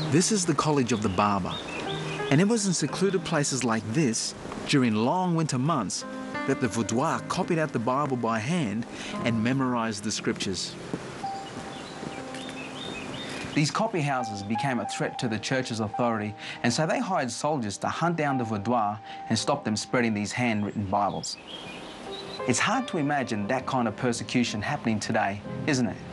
This is the College of the Barber, and it was in secluded places like this, during long winter months, that the Vaudois copied out the Bible by hand and memorised the scriptures. These copy houses became a threat to the church's authority, and so they hired soldiers to hunt down the Vaudois and stop them spreading these handwritten Bibles. It's hard to imagine that kind of persecution happening today, isn't it?